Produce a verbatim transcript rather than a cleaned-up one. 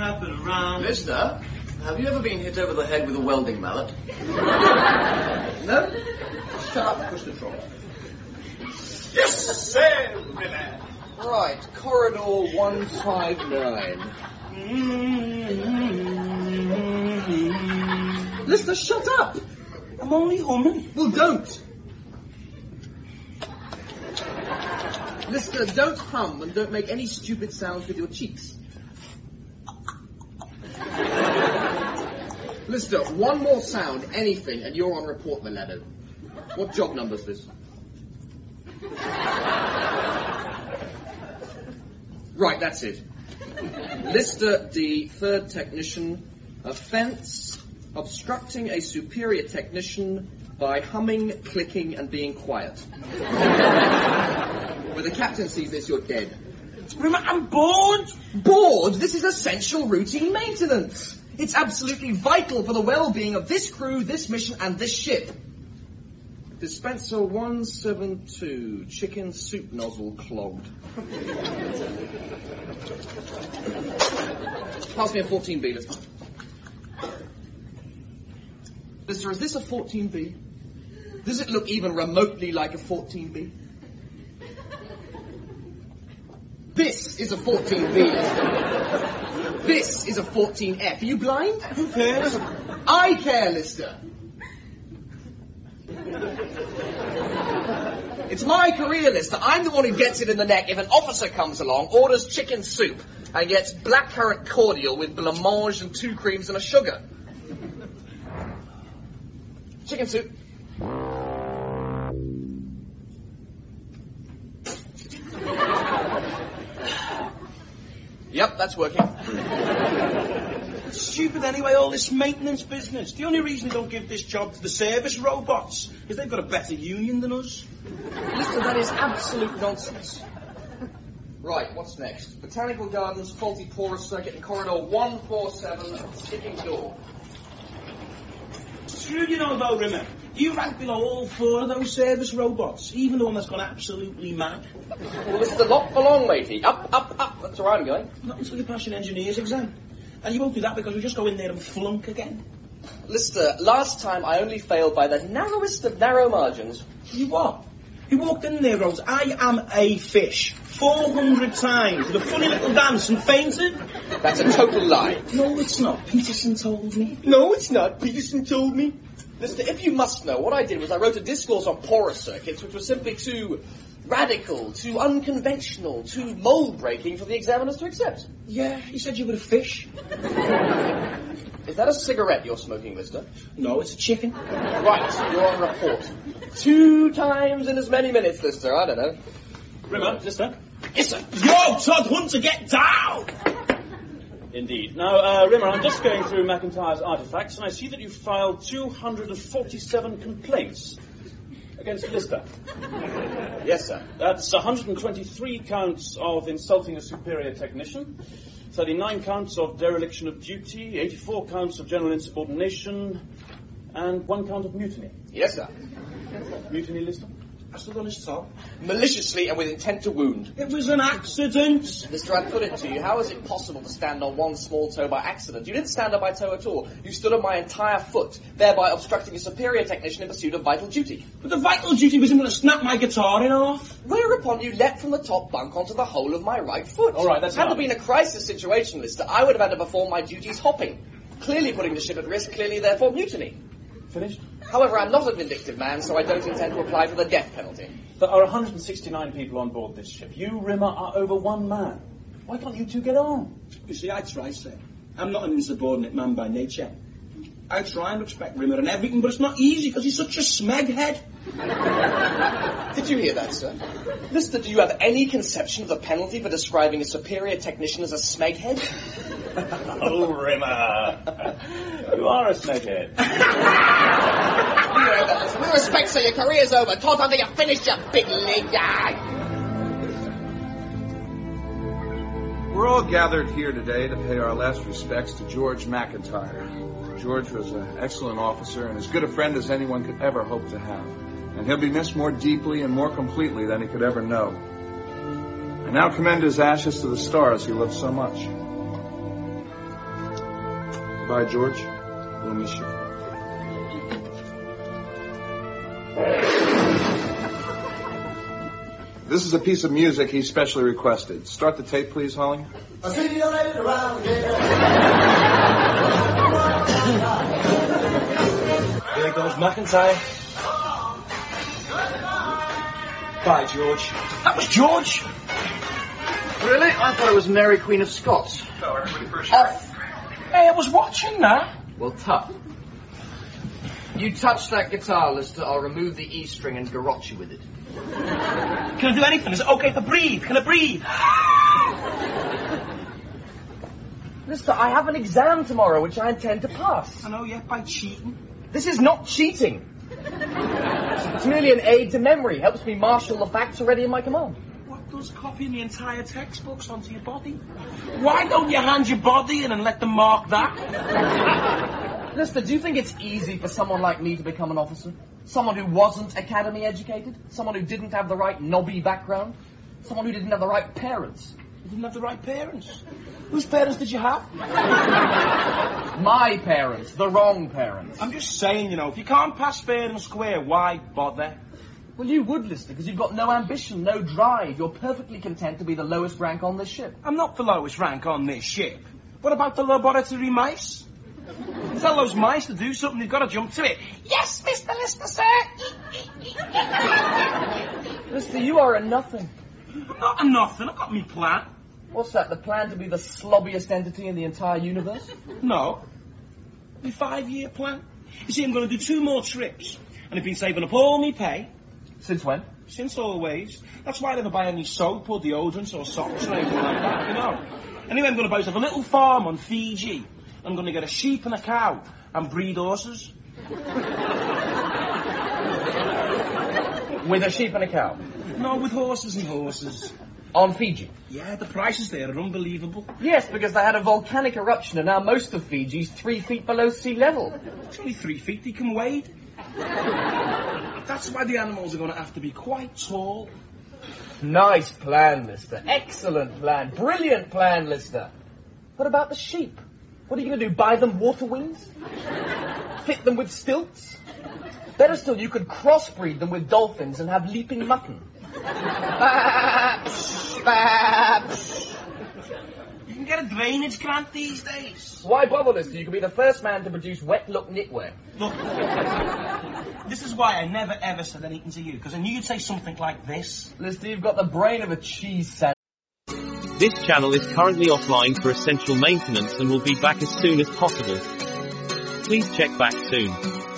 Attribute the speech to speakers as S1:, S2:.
S1: wrap it around.
S2: Mister, have you ever been hit over the head with a welding mallet? No? Shut up and push the trolley.
S1: Yes, sir, Rimmer.
S2: Right, corridor one five nine. Lister, shut up!
S1: I'm only humming.
S2: Well, don't! Lister, don't hum and don't make any stupid sounds with your cheeks. Lister, one more sound, anything, and you're on report, Milano. What job number's this? Right, that's it. Lister D, third technician, offence, obstructing a superior technician by humming, clicking, and being quiet. When the captain sees this, you're dead.
S1: Rimmer, I'm bored.
S2: Bored? This is essential routine maintenance. It's absolutely vital for the well-being of this crew, this mission, and this ship. Dispenser one seven two, chicken soup nozzle clogged. Pass me a fourteen B, Lister. Lister, is this a fourteen B? Does it look even remotely like a fourteen B? This is a fourteen B. This is a fourteen F. Are you blind?
S1: Who cares?
S2: I care, Lister. It's my career, Lister. I'm the one who gets it in the neck if an officer comes along, orders chicken soup, and gets blackcurrant cordial with blancmange and two creams and a sugar. Chicken soup. Yep, that's working.
S1: It's stupid anyway, all this maintenance business. The only reason they don't give this job to the service robots is they've got a better union than us.
S2: Listen, that is absolute nonsense. Right, what's next? Botanical Gardens, faulty porous circuit in corridor one four seven, sticking door.
S1: True, you know, though, Rimmer, you rank below all four of those service robots, even the one that's gone absolutely mad.
S2: Well, this is the not for long, matey. Up, up, up. That's where I'm going.
S1: Not until you pass your engineer's exam. And you won't do that because we just go in there and flunk again.
S2: Lister, last time I only failed by the narrowest of narrow margins.
S1: You what? You walked in there, Rose. I am a fish. four hundred times with a funny little dance and fainted.
S2: That's a total lie.
S1: No, it's not. Peterson told me.
S2: No, it's not. Peterson told me. Lister, if you must know, what I did was I wrote a discourse on porous circuits, which was simply too radical, too unconventional, too mold-breaking for the examiners to accept.
S1: Yeah, he said you were a fish.
S2: Is that a cigarette you're smoking, Lister?
S1: No, it's a chicken.
S2: Right, you're on report. Two times in as many minutes, Lister. I don't know.
S1: Rimmer, Lister.
S2: Yes, sir.
S1: Yo, Todd Hunter, get down!
S3: Indeed. Now, uh, Rimmer, I'm just going through McIntyre's artifacts, and I see that you filed two hundred forty-seven complaints against Lister.
S2: Yes, sir.
S3: That's one hundred twenty-three counts of insulting a superior technician, thirty-nine counts of dereliction of duty, eighty-four counts of general insubordination, and one count of mutiny.
S2: Yes, sir.
S3: Mutiny, Lister?
S1: I stood on his top.
S2: Maliciously and with intent to wound.
S1: It was an accident.
S2: Mister, I put it to you, how is it possible to stand on one small toe by accident? You didn't stand on my toe at all. You stood on my entire foot, thereby obstructing a superior technician in pursuit of vital duty.
S1: But the vital duty was him going to snap my guitar in half.
S2: Whereupon you leapt from the top bunk onto the whole of my right foot.
S3: All right, that's
S2: Had
S3: enough.
S2: there been a crisis situation, Lister, I would have had to perform my duties hopping. Clearly putting the ship at risk, clearly therefore mutiny.
S3: Finished?
S2: However, I'm not a vindictive man, so I don't intend to apply for the death penalty.
S3: There are one hundred sixty-nine people on board this ship. You, Rimmer, are over one man. Why can't you two get on?
S1: You see, I try, sir. I'm not an insubordinate man by nature. I try and respect Rimmer and everything, but it's not easy because he's such a smeghead.
S2: Did you hear that, sir? Lister, do you have any conception of the penalty for describing a superior technician as a smeghead?
S3: Oh, Rimmer. You are a snaghead.
S2: With respect, sir, your career's over. Todd Hunter, you finished, you big league guy.
S4: We're all gathered here today to pay our last respects to George McIntyre. George was an excellent officer and as good a friend as anyone could ever hope to have. And he'll be missed more deeply and more completely than he could ever know. I now commend his ashes to the stars he loved so much. Bye, George. We'll miss you. This is a piece of music he specially requested. Start the tape, please, Holly.
S5: I'll see you later around here.
S1: There goes McIntyre. Bye, George. That was George.
S2: Really? I thought it was Mary, Queen of Scots.
S1: Off. Hey, I was watching that.
S2: Well, tough. You touch that guitar, Lister, I'll remove the E string and garrote you with it.
S1: Can I do anything? Is it okay to breathe? Can I breathe?
S2: Lister, I have an exam tomorrow which I intend to pass.
S1: I know, yeah, by cheating.
S2: This is not cheating. It's merely an aid to memory. Helps me marshal the facts already in my command.
S1: What does copying the entire textbooks onto your body? Why don't you hand your body in and let them mark that?
S2: Lister, do you think it's easy for someone like me to become an officer? Someone who wasn't academy educated? Someone who didn't have the right knobby background? Someone who didn't have the right parents?
S1: You didn't have the right parents. Whose parents did you have?
S2: My parents, the wrong parents.
S1: I'm just saying, you know, if you can't pass fair and square, why bother?
S2: Well, you would, Lister, because you've got no ambition, no drive. You're perfectly content to be the lowest rank on this ship.
S1: I'm not the lowest rank on this ship. What about the laboratory mice? Tell those mice to do something, they've got to jump to it. Yes, Mister Lister, sir.
S2: Lister, you are a nothing.
S1: I'm not a nothing, I've got me plan.
S2: What's that, the plan to be the slobbiest entity in the entire universe?
S1: No. My five-year plan. You see, I'm going to do two more trips. And I've been saving up all my pay.
S2: Since when?
S1: Since always. That's why I never buy any soap or deodorants or socks or anything like that, you know. Anyway, I'm going to buy myself a little farm on Fiji. I'm going to get a sheep and a cow and breed horses.
S2: With a sheep and a cow?
S1: No, with horses and horses.
S2: On Fiji?
S1: Yeah, the prices there are unbelievable.
S2: Yes, because they had a volcanic eruption and now most of Fiji's three feet below sea level.
S1: It's only three feet, they can wade. That's why the animals are going to have to be quite tall.
S2: Nice plan, Lister. Excellent plan. Brilliant plan, Lister. What about the sheep? What are you going to do, buy them water wings? Fit them with stilts? Better still, you could crossbreed them with dolphins and have leaping mutton.
S1: You can get a drainage grant these days.
S2: Why bother, Lister? You could be the first man to produce wet-look knitwear.
S1: Look, this is why I never ever said anything to you, because I knew you'd say something like this.
S2: Lister, you've got the brain of a cheese sandwich.
S6: This channel is currently offline for essential maintenance and will be back as soon as possible. Please check back soon.